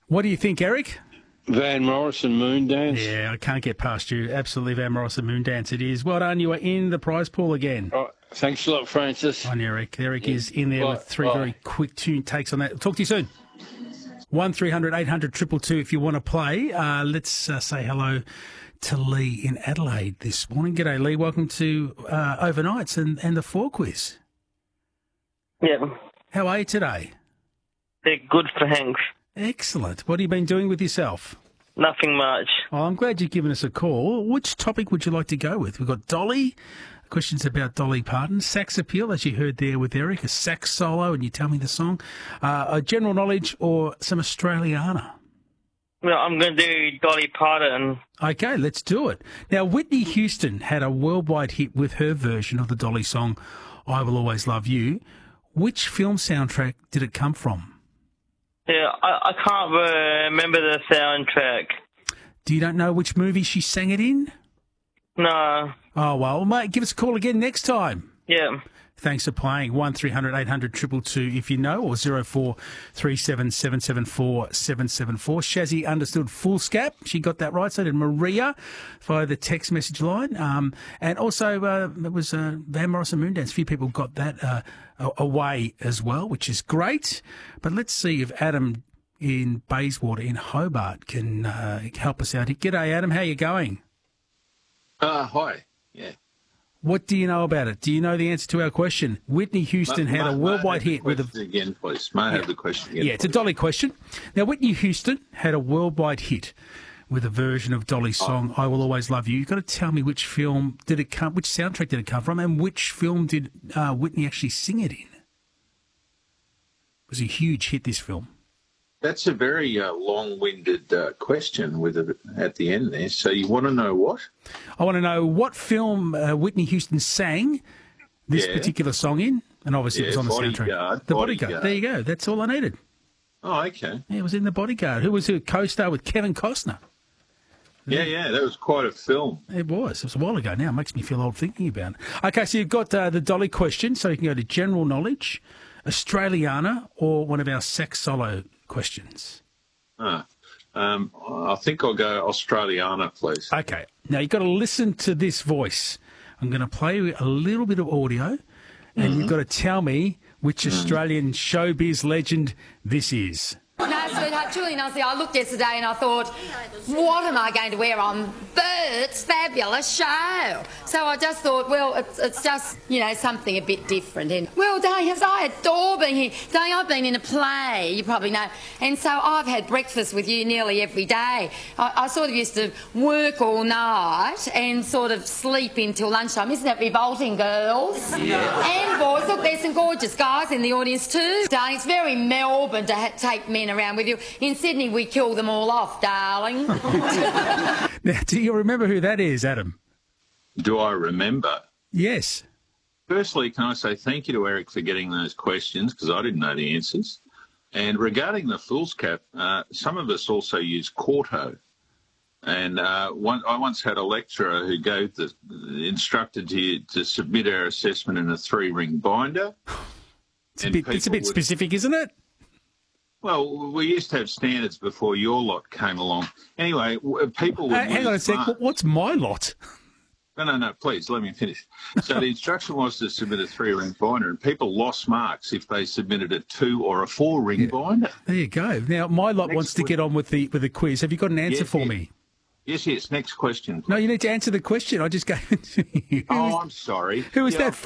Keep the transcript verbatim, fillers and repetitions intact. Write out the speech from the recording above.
What do you think, Eric? Van Morrison, Moondance. Yeah, I can't get past you. Absolutely Van Morrison, Moondance it is. Well done, you are in the prize pool again. Oh, thanks a lot, Francis. On Eric. Eric yeah. is in there Bye. with three Bye. very quick tune takes on that. Talk to you soon. one three hundred eight hundred two two two if you want to play. Uh, let's uh, say hello to Lee in Adelaide this morning. G'day, Lee. Welcome to uh, Overnights and, and the Four Quiz. Yeah. How are you today? They're good, thanks. Excellent. What have you been doing with yourself? Nothing much. Oh, I'm glad you've given us a call. Which topic would you like to go with? We've got Dolly, questions about Dolly Parton, sax appeal, as you heard there with Eric, a sax solo, and you tell me the song, uh, a general knowledge, or some Australiana? Well, I'm going to do Dolly Parton. Okay, let's do it. Now, Whitney Houston had a worldwide hit with her version of the Dolly song, I Will Always Love You. Which film soundtrack did it come from? Yeah, I, I can't remember the soundtrack. Do you don't know which movie she sang it in? No. Oh, well, mate, give us a call again next time. Yeah. Thanks for playing. one three hundred eight hundred two two two if you know, or zero four three seven seven seven four seven seven four. Shazzy understood foolscap. She got that right. So did Maria via the text message line. Um, and also, uh, it was uh, Van Morrison Moondance. A few people got that uh, away as well, which is great. But let's see if Adam in Bayswater in Hobart can uh, help us out. G'day, Adam. How you going? Uh, hi. Yeah. What do you know about it? Do you know the answer to our question? Whitney Houston may, had a may, worldwide may hit with a... again, please. May I yeah. have the question again? Yeah, it's a Dolly question. Now, Whitney Houston had a worldwide hit with a version of Dolly's song, oh. I Will Always Love You. You've got to tell me which film did it come, which soundtrack did it come from, and which film did uh, Whitney actually sing it in? It was a huge hit, this film. That's a very uh, long-winded uh, question with it at the end there. So you want to know what? I want to know what film uh, Whitney Houston sang this yeah. particular song in, and obviously yeah, it was on the Bodyguard, soundtrack. The Bodyguard. Bodyguard. There you go. That's all I needed. Oh, okay. Yeah, it was in The Bodyguard. Who was her co-star with Kevin Costner? Yeah, yeah, that was quite a film. It was. It was a while ago now. It makes me feel old thinking about it. Okay, so you've got uh, the Dolly question, so you can go to general knowledge, Australiana, or one of our sax solo questions. Ah, um, I think I'll go Australiana, please. Okay. Now, you've got to listen to this voice. I'm going to play you a little bit of audio, and mm-hmm. you've got to tell me which mm. Australian showbiz legend this is. No, sweetheart, truly and honestly, I looked yesterday and I thought, what am I going to wear on Bert's fabulous show? So I just thought, well, it's, it's just, you know, something a bit different. And, well, Dave, I adore being here. Dave, I've been in a play, you probably know, and so I've had breakfast with you nearly every day. I, I sort of used to work all night and sort of sleep until lunchtime. Isn't that revolting, girls? Yeah. And boys, look, there's some gorgeous guys in the audience too. Darling, it's very Melbourne to ha- take men around with you. In Sydney, we kill them all off, darling. Now, do you remember who that is, Adam? Do I remember? Yes. Firstly, can I say thank you to Eric for getting those questions, because I didn't know the answers. And regarding the foolscap, uh, some of us also use quarto. And uh, one, I once had a lecturer who gave the instructed to, to submit our assessment in a three-ring binder. It's a bit, it's a bit would, specific, isn't it? Well, we used to have standards before your lot came along. Anyway, people would... Uh, hang on a sec, marks. What's my lot? No, no, no, please, let me finish. So the instruction was to submit a three-ring binder, and people lost marks if they submitted a two- or a four-ring yeah. binder. There you go. Now, my lot Next wants to get on with the with the quiz. Have you got an answer yes, for yes. me? Yes, yes, next question. Please. No, you need to answer the question. I just gave it to you. Oh, I'm sorry. Who was yeah, that